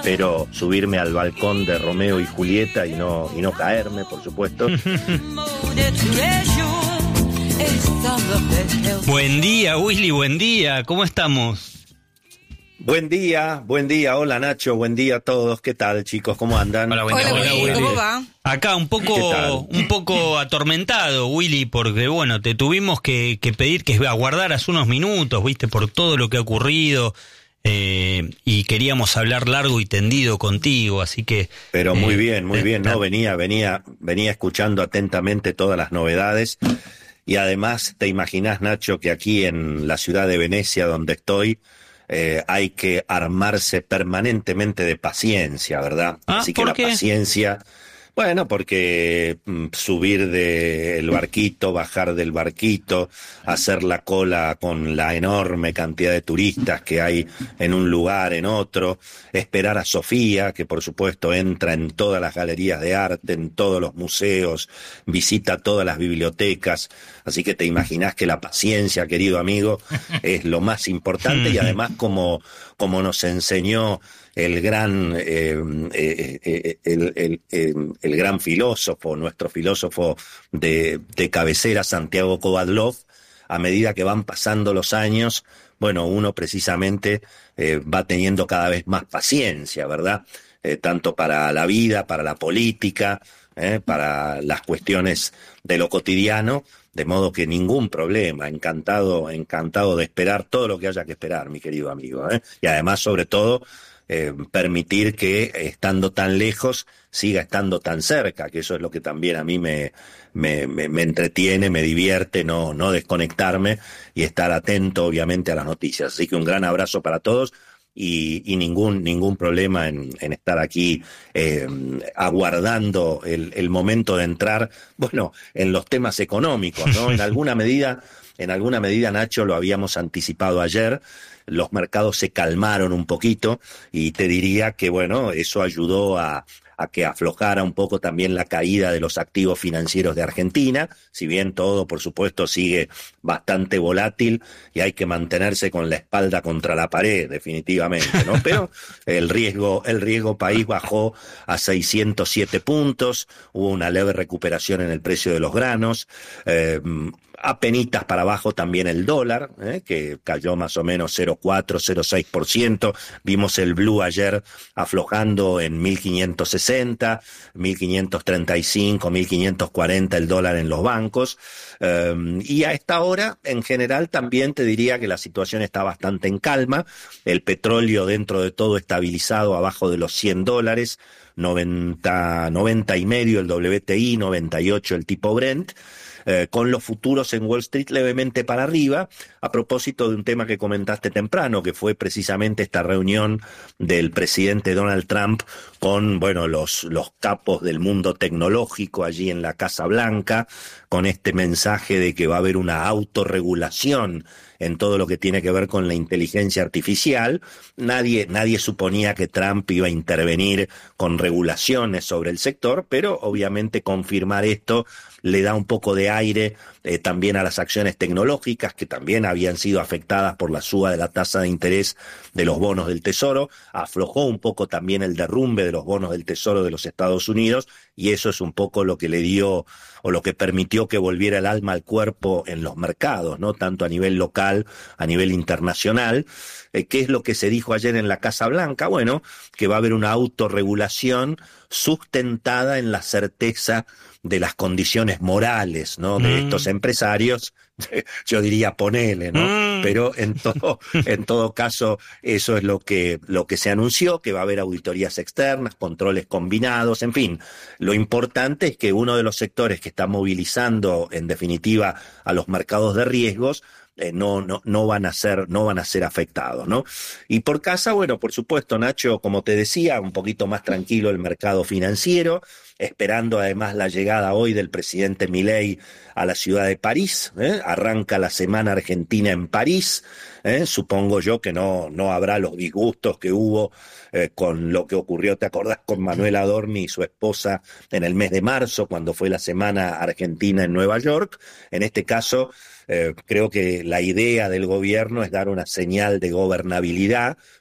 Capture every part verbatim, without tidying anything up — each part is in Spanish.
espero subirme al balcón de Romeo y Julieta y no, y no caerme, por supuesto. Buen día, Willy, buen día, ¿cómo estamos? Buen día, buen día, hola Nacho, buen día a todos, ¿qué tal chicos? ¿Cómo andan? Hola, buen día, Hola, hola, Willy, Willy. ¿cómo va? Acá un poco, un poco atormentado, Willy, porque bueno, te tuvimos que, que pedir que aguardaras unos minutos, viste, por todo lo que ha ocurrido, eh, y queríamos hablar largo y tendido contigo, así que... Pero muy eh, bien, muy eh, bien, no, venía, venía, venía escuchando atentamente todas las novedades, y además te imaginás, Nacho, que aquí en la ciudad de Venecia, donde estoy, Eh, hay que armarse permanentemente de paciencia, ¿verdad? Ah, Así que ¿por la qué? paciencia, bueno, porque mm, subir del barquito, bajar del barquito, hacer la cola con la enorme cantidad de turistas que hay en un lugar, en otro, esperar a Sofía, que por supuesto entra en todas las galerías de arte, en todos los museos, visita todas las bibliotecas, así que te imaginás que la paciencia, querido amigo, es lo más importante, y además como, como nos enseñó el gran eh, eh, eh, el, el, el, el gran filósofo, nuestro filósofo de, de cabecera, Santiago Kovadlov, a medida que van pasando los años, bueno, uno precisamente eh, va teniendo cada vez más paciencia, ¿verdad? Eh, tanto para la vida, para la política, eh, para las cuestiones de lo cotidiano, de modo que ningún problema, encantado, encantado de esperar todo lo que haya que esperar, mi querido amigo, ¿eh? Y además, sobre todo, Eh, permitir que, estando tan lejos, siga estando tan cerca, que eso es lo que también a mí me, me, me, me entretiene, me divierte, no, no desconectarme y estar atento, obviamente, a las noticias. Así que un gran abrazo para todos y, y ningún, ningún problema en, en estar aquí eh, aguardando el, el momento de entrar, bueno, en los temas económicos, ¿no? En alguna medida, en alguna medida, Nacho, lo habíamos anticipado ayer. Los mercados se calmaron un poquito y te diría que, bueno, eso ayudó a, a que aflojara un poco también la caída de los activos financieros de Argentina, si bien todo, por supuesto, sigue bastante volátil y hay que mantenerse con la espalda contra la pared, definitivamente, ¿no? Pero el riesgo, el riesgo país bajó a seiscientos siete puntos, hubo una leve recuperación en el precio de los granos, eh, apenitas para abajo también el dólar, ¿eh? Que cayó más o menos cero coma cuatro, cero coma seis por ciento. Vimos el blue ayer aflojando en mil quinientos sesenta, mil quinientos treinta y cinco, mil quinientos cuarenta el dólar en los bancos. Um, y a esta hora, en general, también te diría que la situación está bastante en calma. El petróleo, dentro de todo, estabilizado abajo de los cien dólares, noventa, noventa y medio el W T I, noventa y ocho el tipo Brent. Eh, con los futuros en Wall Street levemente para arriba, a propósito de un tema que comentaste temprano, que fue precisamente esta reunión del presidente Donald Trump con, bueno, los, los capos del mundo tecnológico allí en la Casa Blanca, con este mensaje de que va a haber una autorregulación en todo lo que tiene que ver con la inteligencia artificial. Nadie, nadie suponía que Trump iba a intervenir con regulaciones sobre el sector, pero obviamente confirmar esto le da un poco de aire eh, también a las acciones tecnológicas, que también habían sido afectadas por la suba de la tasa de interés de los bonos del Tesoro. Aflojó un poco también el derrumbe de los bonos del Tesoro de los Estados Unidos, y eso es un poco lo que le dio o lo que permitió que volviera el alma al cuerpo en los mercados, ¿no? Tanto a nivel local, a nivel internacional. Eh, ¿Qué es lo que se dijo ayer en la Casa Blanca? Bueno, que va a haber una autorregulación sustentada en la certeza de las condiciones morales, ¿no? De mm. estos empresarios, yo diría ponele, ¿no? Mm. Pero en todo, en todo caso, eso es lo que, lo que se anunció, que va a haber auditorías externas, controles combinados, en fin. Lo importante es que uno de los sectores que está movilizando, en definitiva, a los mercados de riesgos, Eh, no, no, no van a ser, no van a ser afectados, ¿no? Y por casa, bueno, por supuesto, Nacho, como te decía, un poquito más tranquilo el mercado financiero, esperando además la llegada hoy del presidente Milei a la ciudad de París, ¿eh? Arranca la semana argentina en París, ¿eh? Supongo yo que no, no habrá los disgustos que hubo eh, con lo que ocurrió, ¿te acordás? Con Manuel Adorni y su esposa en el mes de marzo, cuando fue la semana argentina en Nueva York. En este caso, Eh, creo que la idea del gobierno es dar una señal de gobernabilidad,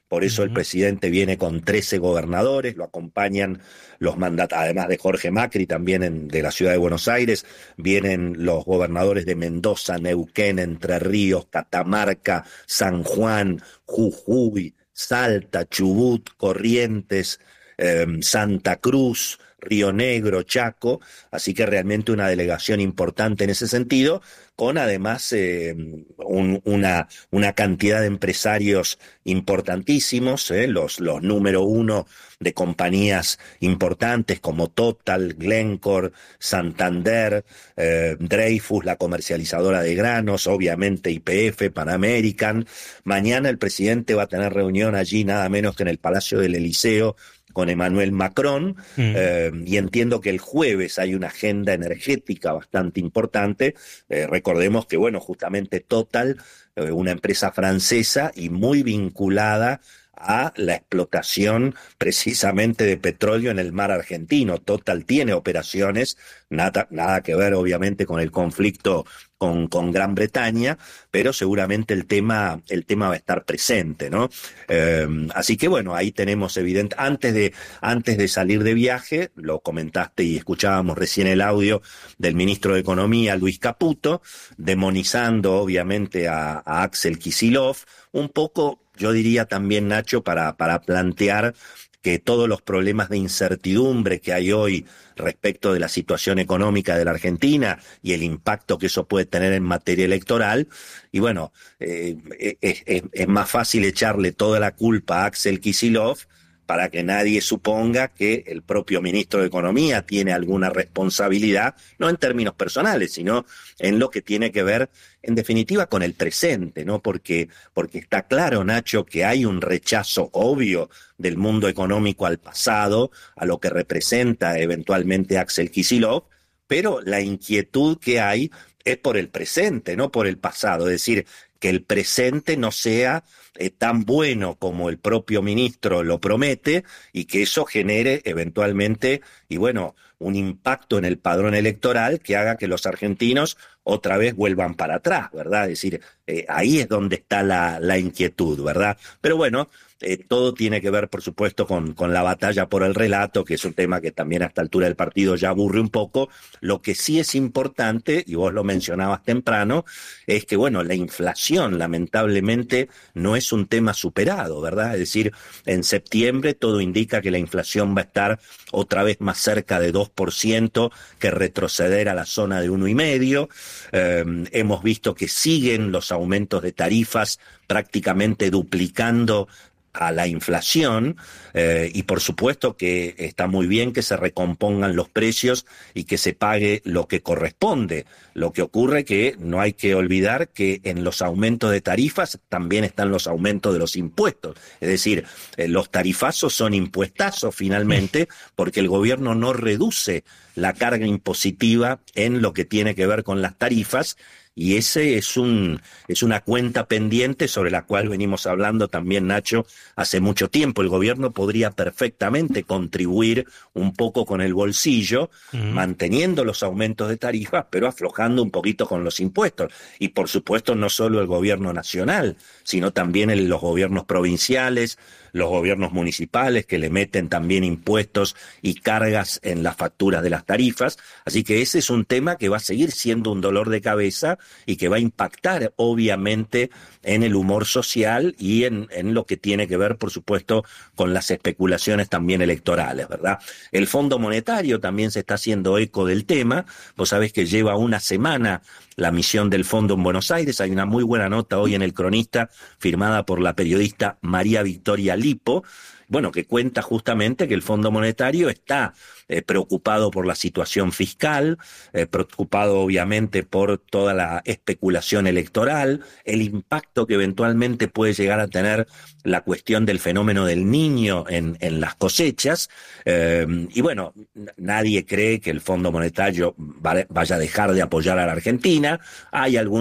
Por eso uh-huh. el presidente viene con trece gobernadores, lo acompañan los mandatarios, además de Jorge Macri, también en, de la ciudad de Buenos Aires, vienen los gobernadores de Mendoza, Neuquén, Entre Ríos, Catamarca, San Juan, Jujuy, Salta, Chubut, Corrientes, eh, Santa Cruz, Río Negro, Chaco, así que realmente una delegación importante en ese sentido, con además eh, un, una, una cantidad de empresarios importantísimos, eh, los, los número uno de compañías importantes como Total, Glencore, Santander, eh, Dreyfus, la comercializadora de granos, obviamente Y P F, Pan American. Mañana el presidente va a tener reunión allí nada menos que en el Palacio del Eliseo con Emmanuel Macron, mm. eh, y entiendo que el jueves hay una agenda energética bastante importante. Eh, recordemos que, bueno, justamente Total, eh, una empresa francesa y muy vinculada a la explotación precisamente de petróleo en el mar argentino. Total tiene operaciones, nada, nada que ver obviamente con el conflicto con, con Gran Bretaña, pero seguramente el tema, el tema va a estar presente, ¿no? Eh, así que bueno, ahí tenemos evidente, antes de, antes de salir de viaje, lo comentaste y escuchábamos recién el audio del ministro de Economía, Luis Caputo, demonizando obviamente a, a Axel Kicillof, un poco, yo diría también, Nacho, para, para plantear que todos los problemas de incertidumbre que hay hoy respecto de la situación económica de la Argentina y el impacto que eso puede tener en materia electoral, y bueno, eh, es, es, es más fácil echarle toda la culpa a Axel Kicillof para que nadie suponga que el propio ministro de Economía tiene alguna responsabilidad, no en términos personales, sino en lo que tiene que ver, en definitiva, con el presente, ¿no? Porque, porque está claro, Nacho, que hay un rechazo obvio del mundo económico al pasado, a lo que representa eventualmente Axel Kicillof, pero la inquietud que hay es por el presente, no por el pasado, es decir, que el presente no sea eh, tan bueno como el propio ministro lo promete y que eso genere eventualmente, y bueno, un impacto en el padrón electoral que haga que los argentinos otra vez vuelvan para atrás, ¿verdad? Es decir, eh, ahí es donde está la, la inquietud, ¿verdad? Pero bueno, eh, todo tiene que ver, por supuesto, con, con la batalla por el relato, que es un tema que también a esta altura del partido ya aburre un poco. Lo que sí es importante, y vos lo mencionabas temprano, es que, bueno, la inflación, lamentablemente, no es un tema superado, ¿verdad? Es decir, en septiembre todo indica que la inflación va a estar otra vez más cerca de dos por ciento, que retroceder a la zona de uno y medio. Eh, hemos visto que siguen los aumentos de tarifas prácticamente duplicando a la inflación, eh, y por supuesto que está muy bien que se recompongan los precios y que se pague lo que corresponde. Lo que ocurre que no hay que olvidar que en los aumentos de tarifas también están los aumentos de los impuestos. Es decir, eh, los tarifazos son impuestazos finalmente porque el gobierno no reduce la carga impositiva en lo que tiene que ver con las tarifas. Y ese es un es una cuenta pendiente sobre la cual venimos hablando también, Nacho, hace mucho tiempo. El gobierno podría perfectamente contribuir un poco con el bolsillo, uh-huh. manteniendo los aumentos de tarifas, pero aflojando un poquito con los impuestos. Y por supuesto no solo el gobierno nacional, sino también el, los gobiernos provinciales, los gobiernos municipales que le meten también impuestos y cargas en las facturas de las tarifas. Así que ese es un tema que va a seguir siendo un dolor de cabeza y que va a impactar obviamente en el humor social y en, en lo que tiene que ver, por supuesto, con las especulaciones también electorales, ¿verdad? El Fondo Monetario también se está haciendo eco del tema. Vos sabés que lleva una semana la misión del Fondo en Buenos Aires. Hay una muy buena nota hoy en El Cronista, firmada por la periodista María Victoria Lipo, bueno, que cuenta justamente que el Fondo Monetario está eh, preocupado por la situación fiscal, eh, preocupado obviamente por toda la especulación electoral, el impacto que eventualmente puede llegar a tener la cuestión del fenómeno del niño en, en las cosechas, eh, y bueno, nadie cree que el Fondo Monetario vaya a dejar de apoyar a la Argentina. Hay alguna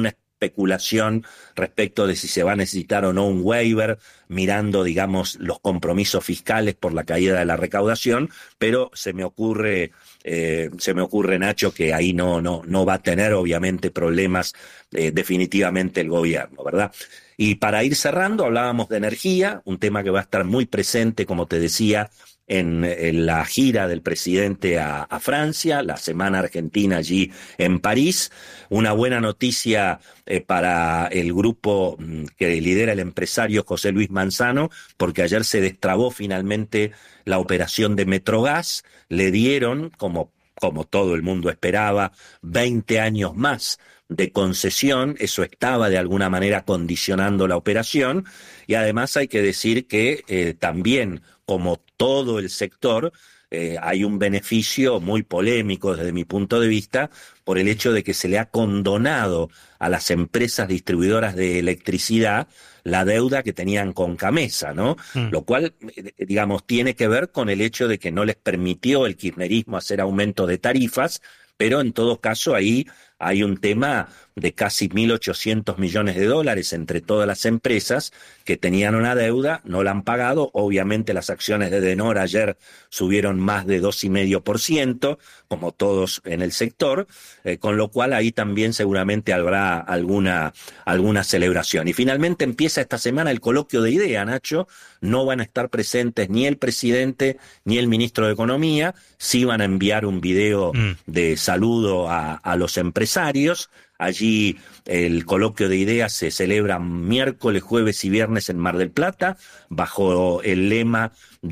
especulación respecto de si se va a necesitar o no un waiver, mirando, digamos, los compromisos fiscales por la caída de la recaudación, pero se me ocurre, eh, se me ocurre, Nacho, que ahí no, no, no va a tener, obviamente, problemas eh, definitivamente el gobierno, ¿verdad? Y para ir cerrando, hablábamos de energía, un tema que va a estar muy presente, como te decía, en, en la gira del presidente a, a Francia, la Semana Argentina allí en París. Una buena noticia eh, para el grupo que lidera el empresario José Luis Manzano, porque ayer se destrabó finalmente la operación de Metrogas. Le dieron, como, como todo el mundo esperaba, veinte años más de concesión. Eso estaba de alguna manera condicionando la operación, y además hay que decir que eh, también, como todo el sector, eh, hay un beneficio muy polémico desde mi punto de vista por el hecho de que se le ha condonado a las empresas distribuidoras de electricidad la deuda que tenían con Camesa, ¿no? Mm. Lo cual, digamos, tiene que ver con el hecho de que no les permitió el kirchnerismo hacer aumento de tarifas, pero en todo caso ahí hay un tema de casi mil ochocientos millones de dólares entre todas las empresas que tenían una deuda, no la han pagado. Obviamente las acciones de Denor ayer subieron más de dos coma cinco por ciento, como todos en el sector, eh, con lo cual ahí también seguramente habrá alguna, alguna celebración. Y finalmente empieza esta semana el coloquio de idea, Nacho. No van a estar presentes ni el presidente ni el ministro de Economía, sí van a enviar un video mm. de saludo a, a los empresarios. Allí el coloquio de ideas se celebra miércoles, jueves y viernes en Mar del Plata, bajo el lema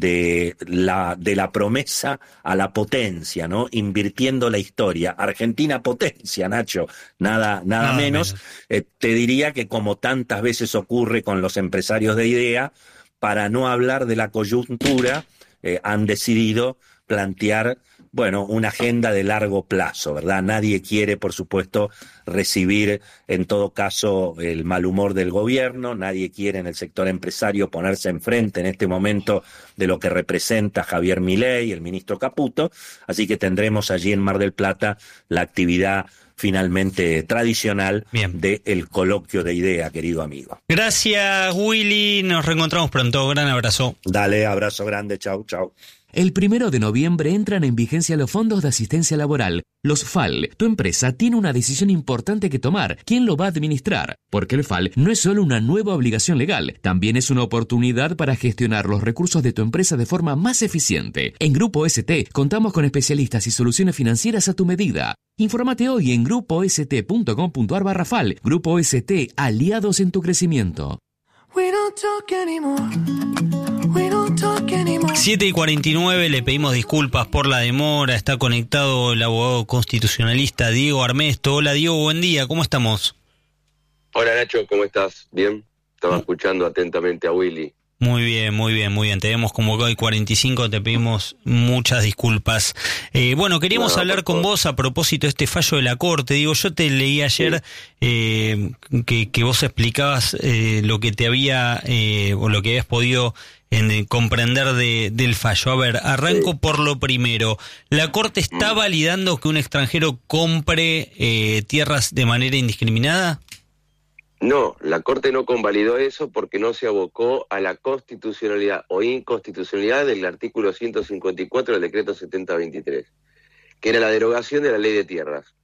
de la, de la promesa a la potencia, ¿no? Invirtiendo la historia. Argentina potencia, Nacho, nada, nada no, menos. Eh, te diría que, como tantas veces ocurre con los empresarios de idea, para no hablar de la coyuntura, eh, han decidido plantear, bueno, una agenda de largo plazo, ¿verdad? Nadie quiere, por supuesto, recibir, en todo caso, el mal humor del gobierno. Nadie quiere en el sector empresario ponerse enfrente en este momento de lo que representa Javier Milei, el ministro Caputo. Así que tendremos allí en Mar del Plata la actividad finalmente tradicional del coloquio de idea, querido amigo. Gracias, Willy. Nos reencontramos pronto. Gran abrazo. Dale, abrazo grande. Chau, chau. El primero de noviembre entran en vigencia los fondos de asistencia laboral, los F A L. Tu empresa tiene una decisión importante que tomar. ¿Quién lo va a administrar? Porque el F A L no es solo una nueva obligación legal, también es una oportunidad para gestionar los recursos de tu empresa de forma más eficiente. En Grupo S T contamos con especialistas y soluciones financieras a tu medida. Infórmate hoy en grupo s t punto com punto a r barra F A L. Grupo S T, aliados en tu crecimiento. We don't talk anymore. We don't talk anymore. siete y cuarenta y nueve, le pedimos disculpas por la demora. Está conectado el abogado constitucionalista Diego Armesto. Hola Diego, buen día, ¿cómo estamos? Hola Nacho, ¿cómo estás? ¿Bien? Estaba escuchando atentamente a Willy. Muy bien, muy bien, muy bien. Te hemos convocado el cuarenta y cinco, te pedimos muchas disculpas. Eh, bueno, queríamos no, hablar con vos a propósito de este fallo de la Corte. Digo, yo te leí ayer sí. eh, que, que vos explicabas eh, lo que te había, eh, o lo que habías podido en, comprender de, del fallo. A ver, arranco sí. por lo primero. ¿La Corte está validando que un extranjero compre eh, tierras de manera indiscriminada? No, la Corte no convalidó eso porque no se abocó a la constitucionalidad o inconstitucionalidad del artículo ciento cincuenta y cuatro del decreto setenta veintitrés, que era la derogación de la ley de tierras.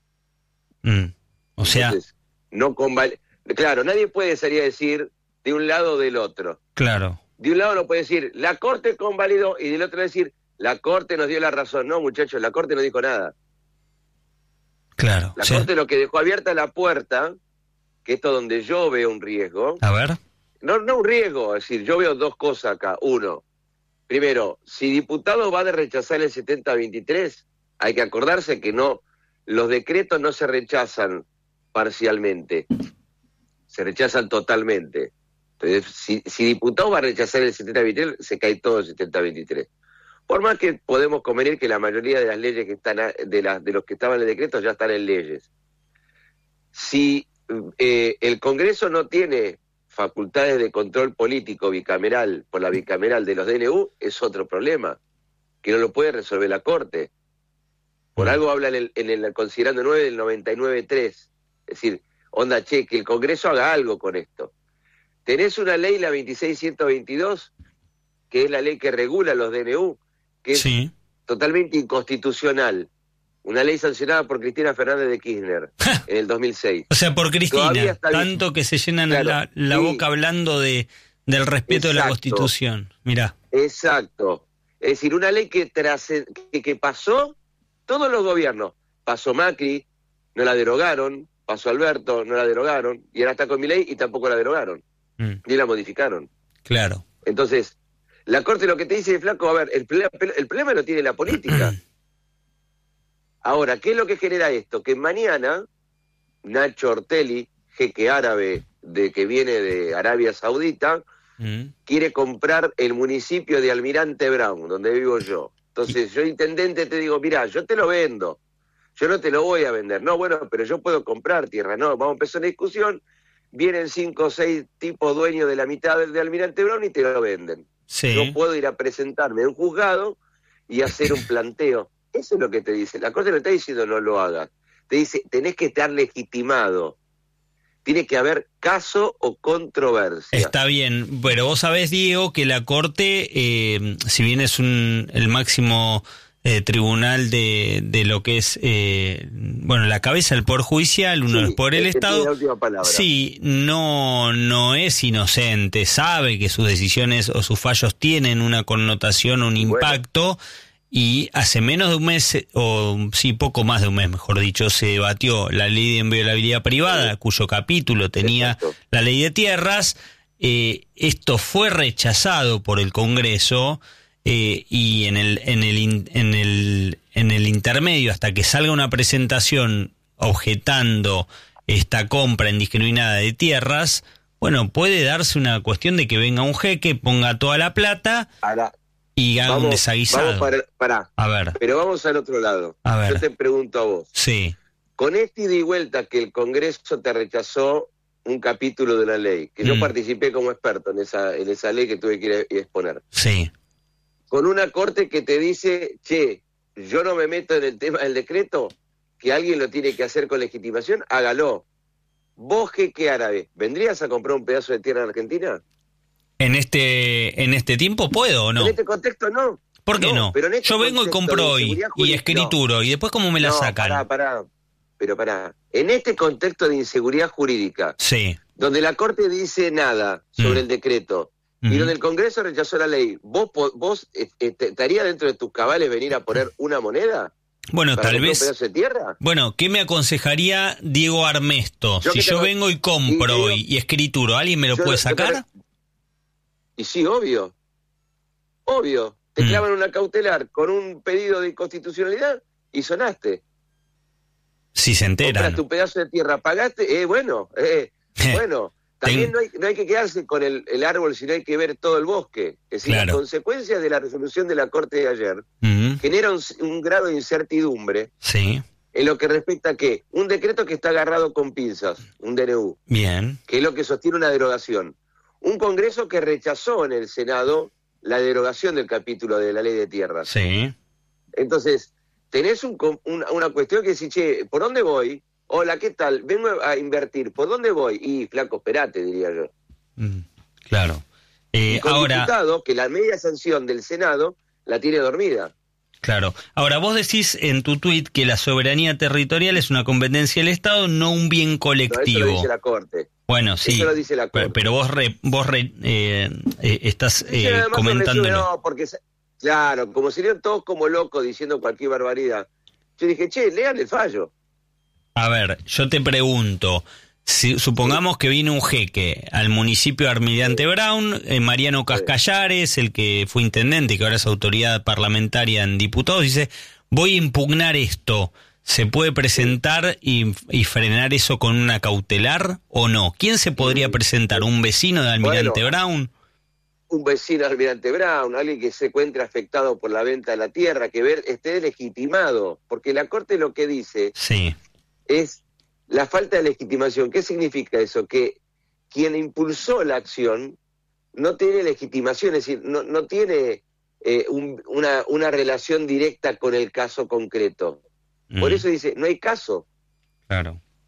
Mm, o sea... Entonces, no conval... Claro, nadie puede salir a decir de un lado o del otro. Claro. De un lado no puede decir, la Corte convalidó, y del otro decir, la Corte nos dio la razón. No, muchachos, la Corte no dijo nada. Claro. La sí. Corte lo que dejó abierta la puerta... que esto es donde yo veo un riesgo. A ver. No, no un riesgo, es decir, yo veo dos cosas acá. Uno, primero, si diputado va a rechazar el setenta veintitrés, hay que acordarse que no, los decretos no se rechazan parcialmente, se rechazan totalmente. Entonces, si, si diputado va a rechazar el setenta veintitrés, se cae todo el setenta veintitrés. Por más que podemos convenir que la mayoría de las leyes que están, de, la, de los que estaban en el decreto ya están en leyes. Si Eh, el Congreso no tiene facultades de control político bicameral por la bicameral de los D N U, es otro problema, que no lo puede resolver la Corte. Por algo habla en el, en el considerando nueve del noventa y nueve punto tres. Es decir, onda, che, que el Congreso haga algo con esto. Tenés una ley, la veintiséis ciento veintidós, que es la ley que regula los D N U, que es sí. totalmente inconstitucional. Una ley sancionada por Cristina Fernández de Kirchner en el dos mil seis. O sea, por Cristina, tanto bien. que se llenan Claro, la, la sí. boca hablando de del respeto Exacto. de la Constitución. Mirá. Exacto. Es decir, una ley que, trasce- que, que pasó todos los gobiernos. Pasó Macri, no la derogaron. Pasó Alberto, no la derogaron. Y ahora está con Milei y tampoco la derogaron. Mm. Ni la modificaron. Claro. Entonces, la Corte lo que te dice, flaco, a ver, el, ple- el problema lo tiene la política. Ahora, ¿qué es lo que genera esto? Que mañana Nacho Ortelli, jeque árabe de que viene de Arabia Saudita, mm. quiere comprar el municipio de Almirante Brown, donde vivo yo. Entonces, yo, intendente, te digo, mirá, yo te lo vendo. Yo no te lo voy a vender. No, bueno, pero yo puedo comprar tierra. No, vamos a empezar una discusión. Vienen cinco o seis tipos dueños de la mitad del de Almirante Brown y te lo venden. Sí. Yo puedo ir a presentarme en un juzgado y hacer un planteo. Eso es lo que te dice. La Corte no está diciendo no lo hagas. Te dice, tenés que estar legitimado. Tiene que haber caso o controversia. Está bien, pero vos sabés, Diego, que la Corte, eh, si bien es un el máximo eh, tribunal de, de lo que es, eh, bueno, la cabeza del Poder Judicial, uno sí, por el Estado, sí, no, no es inocente, sabe que sus decisiones o sus fallos tienen una connotación, un impacto. Bueno. Y hace menos de un mes, o sí, poco más de un mes, mejor dicho, se debatió la ley de inviolabilidad privada, sí. cuyo capítulo tenía Exacto. la ley de tierras. Eh, esto fue rechazado por el Congreso eh, y en el, en el, en el, en el intermedio, hasta que salga una presentación objetando esta compra indiscriminada de tierras, bueno, puede darse una cuestión de que venga un jeque, ponga toda la plata... Ahora. Y haga un desaguisado. Vamos para, para. A ver. Pero vamos al otro lado. A ver. Yo te pregunto a vos. Sí. Con este ida y vuelta que el Congreso te rechazó un capítulo de la ley, que mm. yo participé como experto en esa en esa ley que tuve que ir a exponer. Sí. Con una corte que te dice, che, yo no me meto en el tema del decreto, que alguien lo tiene que hacer con legitimación, hágalo. Vos, jeque árabe, ¿vendrías a comprar un pedazo de tierra en Argentina? ¿En este en este tiempo puedo o no? En este contexto no. ¿Por qué no? no? Pero en este Yo vengo y compro hoy y escrituro, no. y después ¿cómo me la no, sacan? Pará, pará. Pero pará. En este contexto de inseguridad jurídica, sí. donde la Corte dice nada sobre mm. el decreto, mm. y donde el Congreso rechazó la ley, ¿vos, vos estaría dentro de tus cabales venir a poner una moneda? Bueno, tal vez. ¿Un pedazo de tierra? Bueno, ¿qué me aconsejaría Diego Armesto? Yo si yo te... vengo y compro y, y, y escrituro, ¿alguien me lo yo, puede sacar? Te... Y sí, obvio, obvio, te mm. clavan una cautelar con un pedido de inconstitucionalidad y sonaste. Si se enteran. Compraste un pedazo de tierra, pagaste, eh, bueno, eh, bueno, también no hay, no hay que quedarse con el, el árbol, sino hay que ver todo el bosque. Es decir, claro. las consecuencias de la resolución de la Corte de ayer mm. genera un, un grado de incertidumbre sí. en lo que respecta a que un decreto que está agarrado con pinzas, un D N U, bien, que es lo que sostiene una derogación. Un Congreso que rechazó en el Senado la derogación del capítulo de la ley de tierras. Sí. Entonces, tenés un, una, una cuestión que dice, che, ¿por dónde voy? Hola, ¿qué tal? Vengo a invertir, ¿por dónde voy? Y, flaco, esperate, diría yo. Mm, claro. Eh, y con ahora... diputado, que la media sanción del Senado la tiene dormida. Claro. Ahora, vos decís en tu tuit que la soberanía territorial es una competencia del Estado, no un bien colectivo. No, eso lo dice la Corte. Bueno, sí, eso lo dice la Corte. Pero, pero vos re, vos re, eh, eh, estás eh, comentándolo. No, porque, claro, como serían todos como locos diciendo cualquier barbaridad. Yo dije, che, lean el fallo. A ver, yo te pregunto, si supongamos sí. que viene un jeque al municipio de Almirante sí. Brown, eh, Mariano Cascallares, sí. el que fue intendente y que ahora es autoridad parlamentaria en diputados, dice, voy a impugnar esto. ¿Se puede presentar y, y frenar eso con una cautelar o no? ¿Quién se podría presentar? ¿Un vecino de Almirante bueno, Brown? Un vecino de Almirante Brown, alguien que se encuentre afectado por la venta de la tierra, que ver, esté legitimado, porque la Corte lo que dice sí. es la falta de legitimación. ¿Qué significa eso? Que quien impulsó la acción no tiene legitimación, es decir, no, no tiene eh, un, una, una relación directa con el caso concreto. Por eso dice, no hay caso. Claro.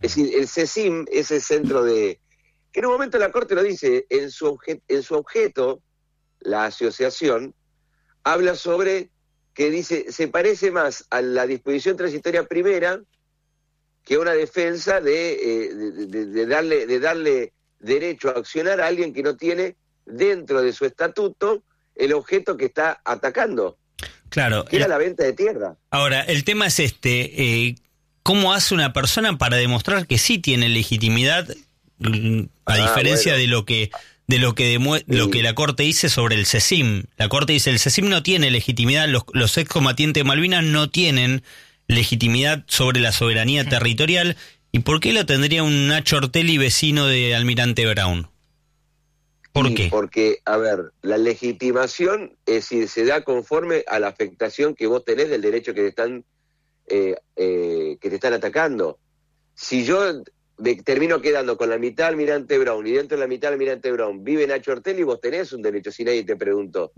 Es decir, el CECIM, ese centro de... que en un momento la Corte lo dice, en su, obje, en su objeto, la asociación, habla sobre que dice, se parece más a la disposición transitoria primera que una defensa de, eh, de, de, de, darle, de darle derecho a accionar a alguien que no tiene dentro de su estatuto el objeto que está atacando. Claro. Que era la venta de tierra. Ahora, el tema es este, eh, ¿cómo hace una persona para demostrar que sí tiene legitimidad, a ah, diferencia bueno. de lo que de lo que demue- sí. lo que la Corte dice sobre el CECIM? La Corte dice, el CECIM no tiene legitimidad, los, los excombatientes de Malvinas no tienen legitimidad sobre la soberanía territorial. ¿Y por qué lo tendría un Nacho Ortelli, vecino de Almirante Brown? ¿Por sí, qué? Porque, a ver, la legitimación es decir, se da conforme a la afectación que vos tenés del derecho que te están eh, eh, que te están atacando. Si yo me termino quedando con la mitad Almirante Brown y dentro de la mitad Almirante Brown vive Nacho Ortelli, vos tenés un derecho si nadie te preguntó.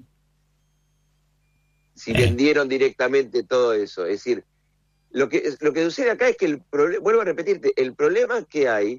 Si eh. vendieron directamente todo eso. Es decir, lo que, lo que sucede acá es que, el proble- vuelvo a repetirte, el problema que hay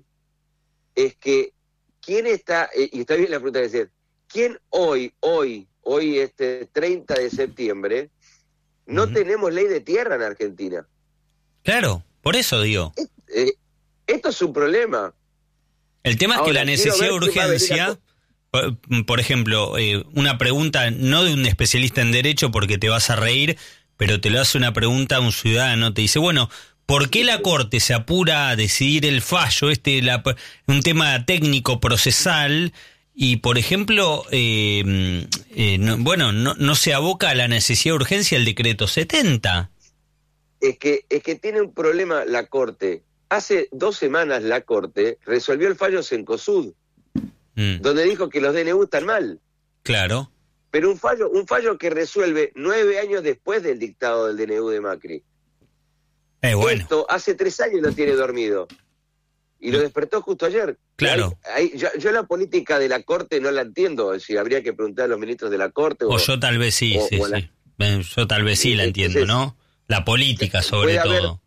es que ¿quién está, eh, y está bien la pregunta de decir, quién hoy, hoy, hoy este treinta de septiembre, no uh-huh. tenemos ley de tierra en Argentina? Claro, por eso digo. Eh, eh, esto es un problema. El tema es Ahora, que la necesidad de urgencia, a... por, por ejemplo, eh, una pregunta no de un especialista en derecho porque te vas a reír, pero te lo hace una pregunta a un ciudadano, te dice, bueno, ¿por qué la Corte se apura a decidir el fallo, este la, un tema técnico procesal, y por ejemplo, eh, eh, no, bueno, no, no se aboca a la necesidad de urgencia el decreto setenta? Es que, es que tiene un problema la Corte. Hace dos semanas la Corte resolvió el fallo Cencosud, mm. donde dijo que los D N U están mal. Claro. Pero un fallo, un fallo que resuelve nueve años después del dictado del D N U de Macri. Eh, bueno. Esto hace tres años lo tiene dormido. Y lo despertó justo ayer. Claro. Hay, hay, yo, yo la política de la Corte no la entiendo. Es decir, habría que preguntar a los ministros de la Corte. O, o yo tal vez sí, o, sí, o la... sí. Yo tal vez sí, sí la entiendo, entonces, ¿no? La política sobre todo. Haber...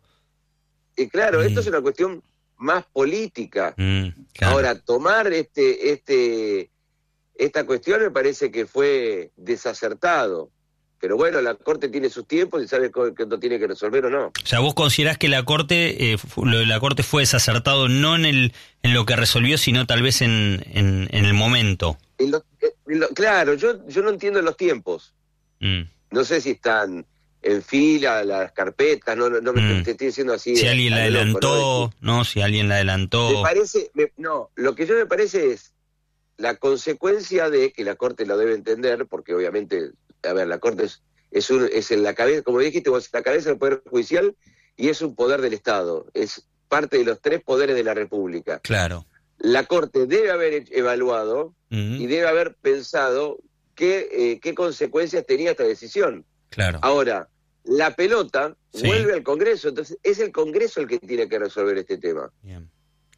Y claro, mm. esto es una cuestión más política. Mm, claro. Ahora, tomar este, este, esta cuestión me parece que fue desacertado. Pero bueno, la Corte tiene sus tiempos y sabe que no tiene que resolver o no. O sea, ¿vos considerás que la Corte eh, lo de la Corte fue desacertado no en el en lo que resolvió, sino tal vez en, en, en el momento? En lo, en lo, claro, yo, yo no entiendo los tiempos. Mm. No sé si están en fila las carpetas, no, no, no me mm. te estoy diciendo así. Si alguien la adelantó, loco, ¿no? no, si alguien la adelantó. Me parece, me, no, lo que yo me parece es la consecuencia de que la Corte lo debe entender, porque obviamente... A ver, la Corte es, es, un, es en la cabeza, como dijiste vos, la cabeza del Poder Judicial y es un poder del Estado, es parte de los tres poderes de la República. Claro. La Corte debe haber evaluado uh-huh. y debe haber pensado qué, eh, qué consecuencias tenía esta decisión. Claro. Ahora, la pelota sí. vuelve al Congreso, entonces es el Congreso el que tiene que resolver este tema. Bien.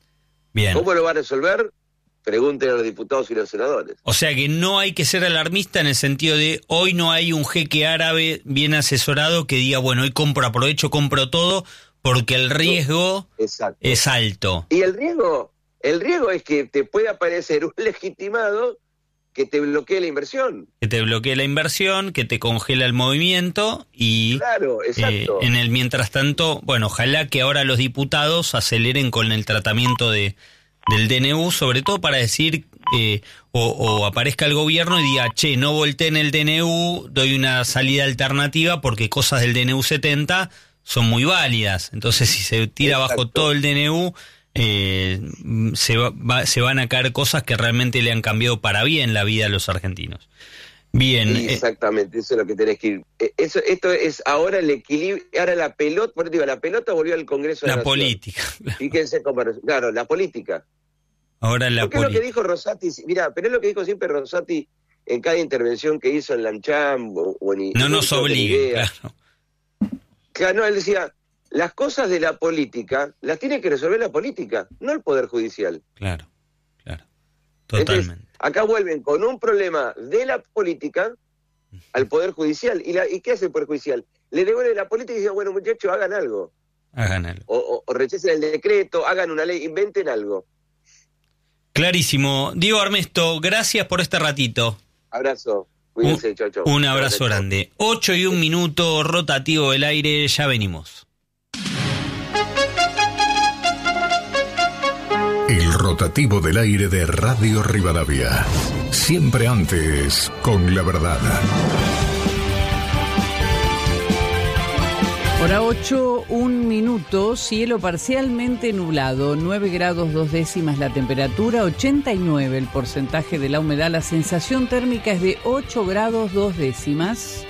Bien. ¿Cómo lo va a resolver? Pregunten a los diputados y los senadores. O sea que no hay que ser alarmista en el sentido de hoy no hay un jeque árabe bien asesorado que diga, bueno, hoy compro, aprovecho, compro todo, porque el riesgo Exacto. es alto. Y el riesgo, el riesgo es que te puede aparecer un legitimado que te bloquee la inversión. Que te bloquee la inversión, que te congela el movimiento y claro, exacto. Eh, en el mientras tanto, bueno, ojalá que ahora los diputados aceleren con el tratamiento de del D N U, sobre todo para decir eh, o, o aparezca el gobierno y diga, che, no volteen el D N U, doy una salida alternativa porque cosas del D N U setenta son muy válidas. Entonces, si se tira exacto. abajo todo el D N U, eh, se, va, va, se van a caer cosas que realmente le han cambiado para bien la vida a los argentinos. Bien. Sí, exactamente, eh, eso es lo que tenés que ir. Eso, esto es ahora el equilibrio, ahora la pelota, por digo, la pelota volvió al Congreso de la la Nación. política. Fíjense cómo, claro, la política. Ahora la Porque política. es lo que dijo Rosati, mira, pero es lo que dijo siempre Rosati en cada intervención que hizo en Lancham o, o en No nos obligue, claro. Claro, no, él decía, las cosas de la política las tiene que resolver la política, no el Poder Judicial. Claro, claro, totalmente. Entonces, acá vuelven con un problema de la política al Poder Judicial. ¿Y, la, y qué hace el Poder Judicial? Le devuelve la política y dice, bueno, muchachos, hagan algo. Hagan algo. O, o, o rechacen el decreto, hagan una ley, inventen algo. Clarísimo. Diego Armesto, gracias por este ratito. Abrazo. Cuídense, chau, chau. Un abrazo chau, grande. Ocho y un minuto, rotativo del aire, ya venimos. El rotativo del aire de Radio Rivadavia. Siempre antes, con la verdad. Hora ocho, un minuto, cielo parcialmente nublado, nueve grados dos décimas la temperatura, ochenta y nueve el porcentaje de la humedad, la sensación térmica es de ocho grados dos décimas.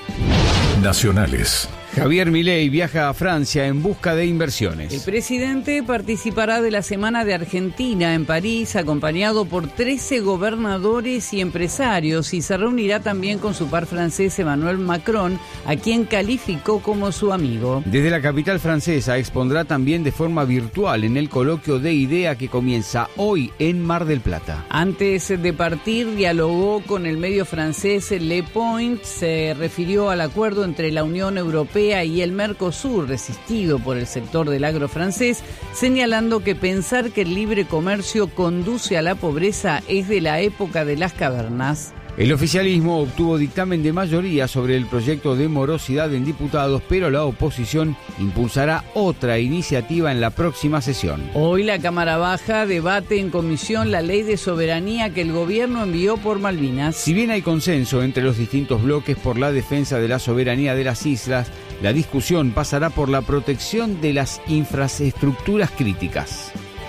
Nacionales. Javier Milei viaja a Francia en busca de inversiones. El presidente participará de la Semana de Argentina en París, acompañado por trece gobernadores y empresarios, y se reunirá también con su par francés Emmanuel Macron, a quien calificó como su amigo. Desde la capital francesa expondrá también de forma virtual en el coloquio de IDEA que comienza hoy en Mar del Plata. Antes de partir, dialogó con el medio francés Le Point, se refirió al acuerdo entre la Unión Europea y el Mercosur, resistido por el sector del agro francés, señalando que pensar que el libre comercio conduce a la pobreza es de la época de las cavernas. El oficialismo obtuvo dictamen de mayoría sobre el proyecto de morosidad en diputados, pero la oposición impulsará otra iniciativa en la próxima sesión. Hoy la Cámara Baja debate en comisión la ley de soberanía que el gobierno envió por Malvinas. Si bien hay consenso entre los distintos bloques por la defensa de la soberanía de las islas, la discusión pasará por la protección de las infraestructuras críticas.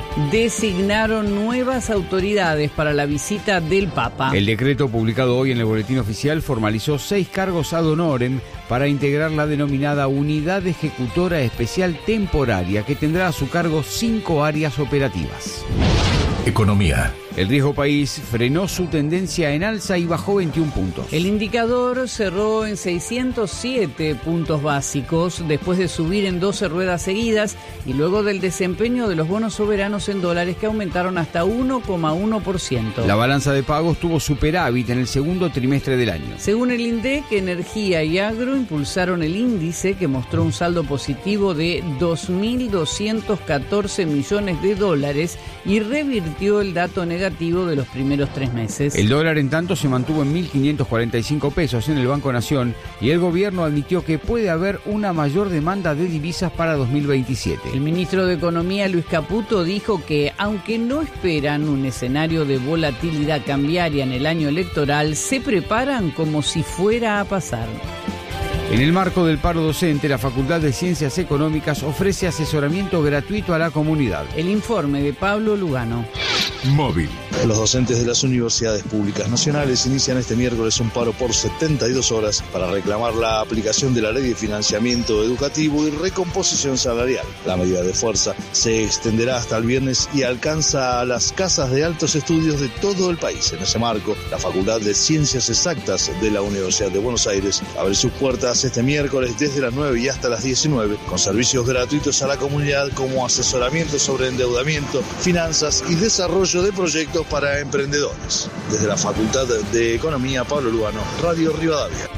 Designaron nuevas autoridades para la visita del Papa. El decreto publicado hoy en el Boletín Oficial formalizó seis cargos ad honorem para integrar la denominada Unidad Ejecutora Especial Temporaria, que tendrá a su cargo cinco áreas operativas. Economía. El riesgo país frenó su tendencia en alza y bajó veintiún puntos. El indicador cerró en seiscientos siete puntos básicos después de subir en doce ruedas seguidas y luego del desempeño de los bonos soberanos en dólares que aumentaron hasta uno coma uno por ciento. La balanza de pagos tuvo superávit en el segundo trimestre del año. Según el INDEC, energía y agro impulsaron el índice que mostró un saldo positivo de dos mil doscientos catorce millones de dólares y revirtió el dato negativo de los primeros tres meses. El dólar, en tanto, se mantuvo en mil quinientos cuarenta y cinco pesos en el Banco Nación y el gobierno admitió que puede haber una mayor demanda de divisas para dos mil veintisiete. El ministro de Economía, Luis Caputo, dijo que, aunque no esperan un escenario de volatilidad cambiaria en el año electoral, se preparan como si fuera a pasar. En el marco del paro docente, la Facultad de Ciencias Económicas ofrece asesoramiento gratuito a la comunidad. El informe de Pablo Lugano. Móvil. Los docentes de las universidades públicas nacionales inician este miércoles un paro por setenta y dos horas para reclamar la aplicación de la Ley de Financiamiento Educativo y Recomposición Salarial. La medida de fuerza se extenderá hasta el viernes y alcanza a las casas de altos estudios de todo el país. En ese marco, la Facultad de Ciencias Exactas de la Universidad de Buenos Aires abre sus puertas este miércoles desde las nueve y hasta las diecinueve, con servicios gratuitos a la comunidad como asesoramiento sobre endeudamiento, finanzas y desarrollo de proyectos para emprendedores. Desde la Facultad de Economía, Pablo Lugano, Radio Rivadavia.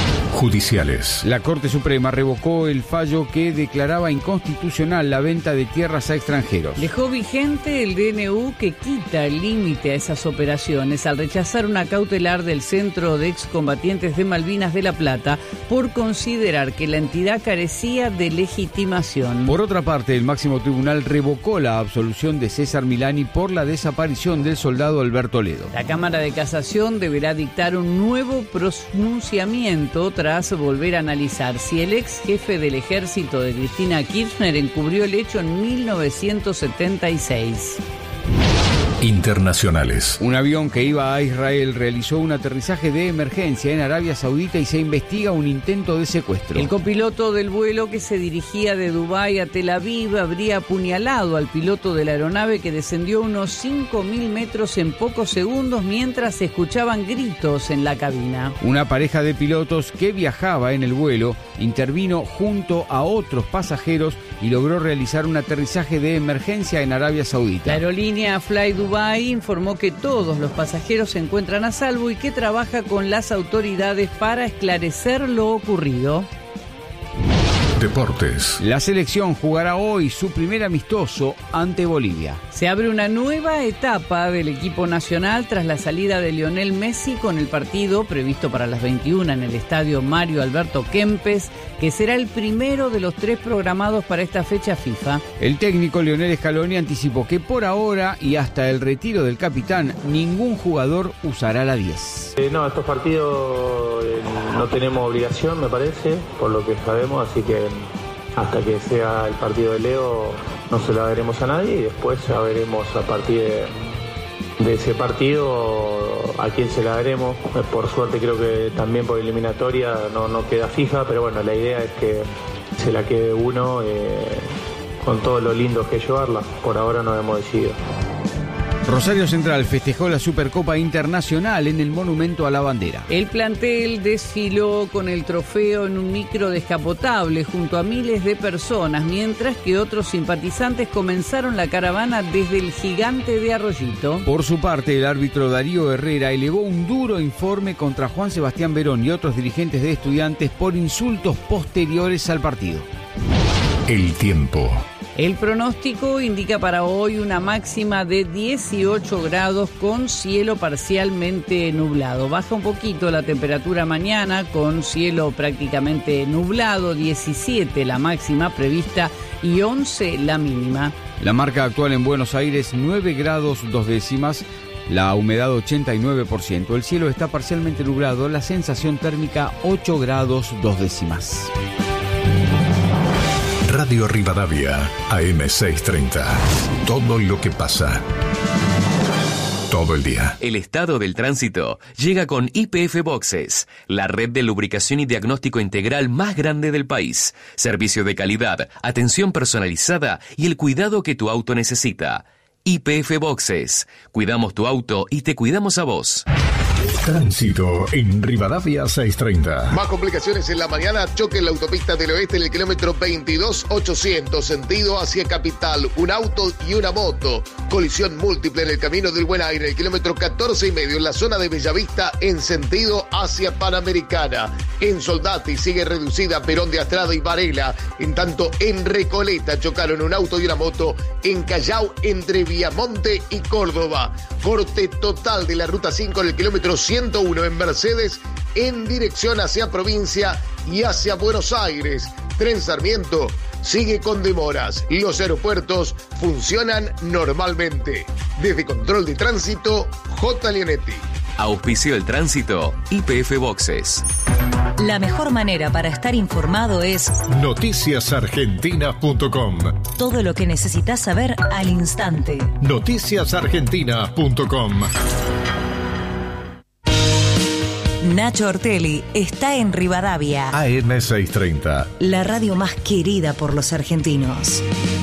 Judiciales. La Corte Suprema revocó el fallo que declaraba inconstitucional la venta de tierras a extranjeros. Dejó vigente el D N U que quita el límite a esas operaciones al rechazar una cautelar del Centro de Excombatientes de Malvinas de La Plata por considerar que la entidad carecía de legitimación. Por otra parte, el máximo tribunal revocó la absolución de César Milani por la desaparición del soldado Alberto Ledo. La Cámara de Casación deberá dictar un nuevo pronunciamiento tras volver a analizar si el ex jefe del ejército de Cristina Kirchner encubrió el hecho en mil novecientos setenta y seis. Internacionales. Un avión que iba a Israel realizó un aterrizaje de emergencia en Arabia Saudita y se investiga un intento de secuestro. El copiloto del vuelo que se dirigía de Dubái a Tel Aviv habría apuñalado al piloto de la aeronave que descendió unos cinco mil metros en pocos segundos mientras se escuchaban gritos en la cabina. Una pareja de pilotos que viajaba en el vuelo intervino junto a otros pasajeros y logró realizar un aterrizaje de emergencia en Arabia Saudita. La aerolínea Fly Dubai informó que todos los pasajeros se encuentran a salvo y que trabaja con las autoridades para esclarecer lo ocurrido. Deportes. La selección jugará hoy su primer amistoso ante Bolivia. Se abre una nueva etapa del equipo nacional tras la salida de Lionel Messi con el partido previsto para las veintiuna en el estadio Mario Alberto Kempes, que será el primero de los tres programados para esta fecha FIFA. El técnico Lionel Scaloni anticipó que por ahora y hasta el retiro del capitán, ningún jugador usará la diez. Eh, no, estos partidos eh, no tenemos obligación, me parece, por lo que sabemos, así que hasta que sea el partido de Leo no se la daremos a nadie y después ya veremos a partir de, de ese partido a quién se la daremos. Por suerte creo que también por eliminatoria no, no queda fija, pero bueno, la idea es que se la quede uno eh, con todo lo lindo que es llevarla. Por ahora no hemos decidido. Rosario Central festejó la Supercopa Internacional en el Monumento a la Bandera. El plantel desfiló con el trofeo en un micro descapotable junto a miles de personas, mientras que otros simpatizantes comenzaron la caravana desde el Gigante de Arroyito. Por su parte, el árbitro Darío Herrera elevó un duro informe contra Juan Sebastián Verón y otros dirigentes de Estudiantes por insultos posteriores al partido. El tiempo. El pronóstico indica para hoy una máxima de dieciocho grados con cielo parcialmente nublado. Baja un poquito la temperatura mañana con cielo prácticamente nublado, diecisiete la máxima prevista y once la mínima. La marca actual en Buenos Aires, nueve grados dos décimas. La humedad ochenta y nueve por ciento. El cielo está parcialmente nublado. La sensación térmica ocho grados dos décimas. Radio Rivadavia, A M seiscientos treinta. Todo lo que pasa. Todo el día. El estado del tránsito llega con Y P F Boxes, la red de lubricación y diagnóstico integral más grande del país. Servicio de calidad, atención personalizada y el cuidado que tu auto necesita. Y P F Boxes. Cuidamos tu auto y te cuidamos a vos. Tránsito en Rivadavia seiscientos treinta. Más complicaciones en la mañana. Choque en la autopista del oeste en el kilómetro veintidós ochocientos, sentido hacia Capital. Un auto y una moto. Colisión múltiple en el camino del Buen Aire, el kilómetro catorce y medio en la zona de Bellavista en sentido hacia Panamericana. En Soldati sigue reducida Perón de Astrada y Varela. En tanto, en Recoleta chocaron un auto y una moto en Callao entre Viamonte y Córdoba. Corte total de la ruta cinco en el kilómetro ciento uno en Mercedes en dirección hacia provincia y hacia Buenos Aires. Tren Sarmiento sigue con demoras. Los aeropuertos funcionan normalmente. Desde Control de Tránsito, J. Leonetti. Auspicio el tránsito, Y P F Boxes. La mejor manera para estar informado es noticias argentinas punto com. Todo lo que necesitas saber al instante. noticias argentinas punto com. Nacho Ortelli está en Rivadavia. A M seiscientos treinta. La radio más querida por los argentinos.